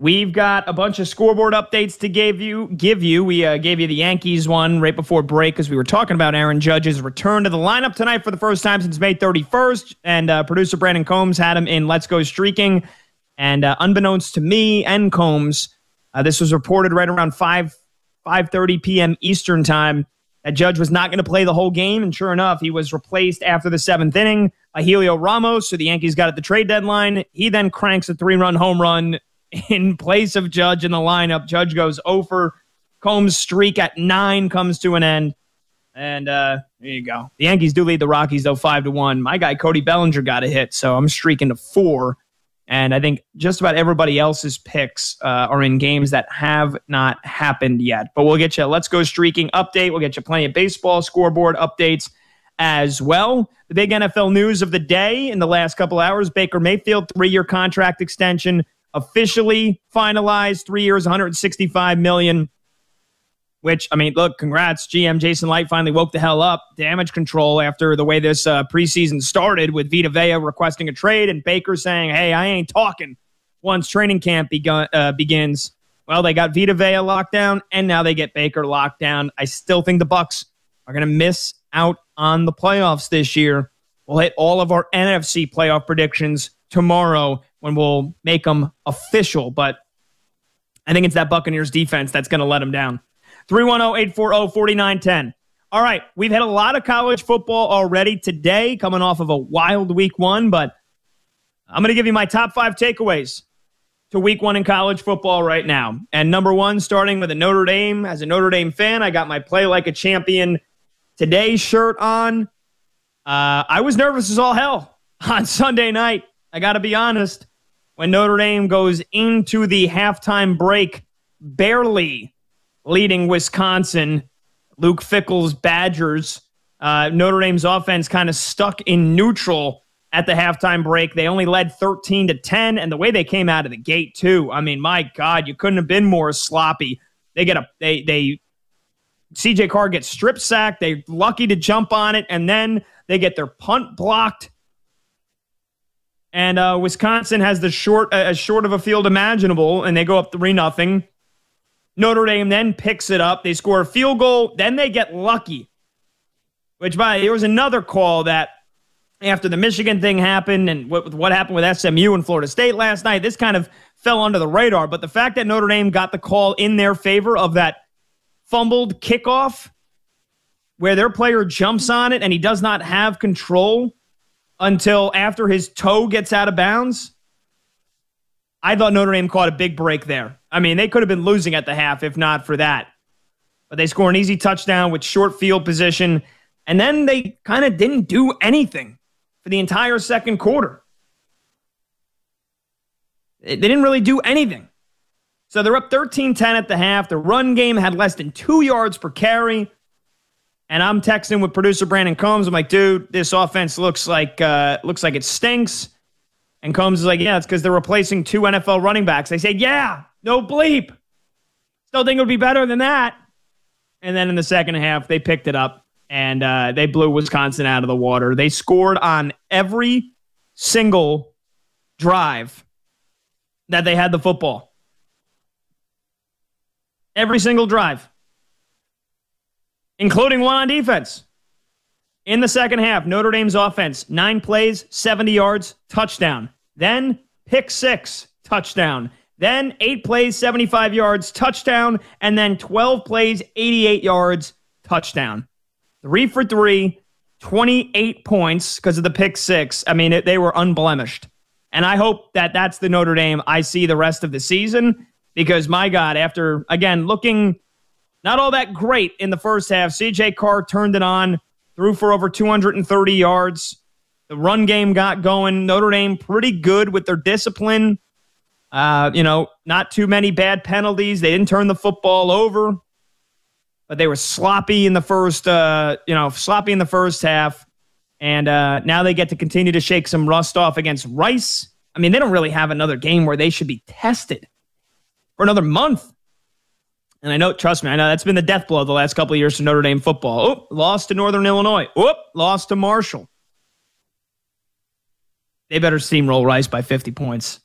We've got a bunch of scoreboard updates to give you. We gave you the Yankees one right before break because we were talking about Aaron Judge's return to the lineup tonight for the first time since May 31st. And producer Brandon Combs had him in Let's Go Streaking. And unbeknownst to me and Combs, this was reported right around 5:30 p.m. Eastern time that Judge was not going to play the whole game. And sure enough, he was replaced after the seventh inning by Helio Ramos. So the Yankees got at the trade deadline. He then cranks a 3-run home run in place of Judge in the lineup. Judge goes 0 for. Combs' streak at 9 comes to an end. And there you go. The Yankees do lead the Rockies, though, 5-1. My guy, Cody Bellinger, got a hit, so I'm streaking to 4. And I think just about everybody else's picks are in games that have not happened yet. But we'll get you a Let's Go Streaking update. We'll get you plenty of baseball scoreboard updates as well. The big NFL news of the day in the last couple hours, Baker Mayfield, 3-year contract extension officially finalized, 3 years, $165 million, which, I mean, look, congrats. GM Jason Light finally woke the hell up. Damage control after the way this preseason started with Vita Vea requesting a trade and Baker saying, hey, I ain't talking once training camp begins. Well, they got Vita Vea locked down, and now they get Baker locked down. I still think the Bucs are going to miss out on the playoffs this year. We'll hit all of our NFC playoff predictions tomorrow when we'll make them official, but I think it's that Buccaneers defense that's going to let them down. 310-840-4910. All right, we've had a lot of college football already today, coming off of a wild week 1, but I'm going to give you my top 5 takeaways to week 1 in college football right now. And number 1, starting with a Notre Dame. As a Notre Dame fan, I got my Play Like a Champion Today shirt on. I was nervous as all hell on Sunday night. I got to be honest. When Notre Dame goes into the halftime break, barely leading Wisconsin, Luke Fickell's Badgers, Notre Dame's offense kind of stuck in neutral at the halftime break. They only led 13-10, and the way they came out of the gate, too. I mean, my God, you couldn't have been more sloppy. CJ Carr gets strip sacked. They're lucky to jump on it, and then they get their punt blocked. And Wisconsin has as short of a field imaginable, and they go up 3-0. Notre Dame then picks it up. They score a field goal. Then they get lucky. There was another call that after the Michigan thing happened and what happened with SMU and Florida State last night, this kind of fell under the radar. But the fact that Notre Dame got the call in their favor of that fumbled kickoff where their player jumps on it and he does not have control until after his toe gets out of bounds, I thought Notre Dame caught a big break there. I mean, they could have been losing at the half if not for that. But they score an easy touchdown with short field position, and then they kind of didn't do anything for the entire second quarter. They didn't really do anything. So they're up 13-10 at the half. The run game had less than 2 yards per carry. And I'm texting with producer Brandon Combs. I'm like, dude, this offense looks like it stinks. And Combs is like, yeah, it's because they're replacing 2 NFL running backs. I said, yeah, no bleep. Still think it would be better than that. And then in the second half, they picked it up, and they blew Wisconsin out of the water. They scored on every single drive that they had the football. Every single drive. Including one on defense. In the second half, Notre Dame's offense, 9 plays, 70 yards, touchdown. Then pick 6, touchdown. Then 8 plays, 75 yards, touchdown. And then 12 plays, 88 yards, touchdown. 3 for 3, 28 points because of the pick 6. I mean, they were unblemished. And I hope that that's the Notre Dame I see the rest of the season because, my God, after, again, looking not all that great in the first half, CJ Carr turned it on, threw for over 230 yards. The run game got going. Notre Dame pretty good with their discipline. Not too many bad penalties. They didn't turn the football over, but they were sloppy in the first half. And now they get to continue to shake some rust off against Rice. I mean, they don't really have another game where they should be tested for another month. And trust me, I know that's been the death blow the last couple of years for Notre Dame football. Oh, lost to Northern Illinois. Oh, lost to Marshall. They better steamroll Rice by 50 points.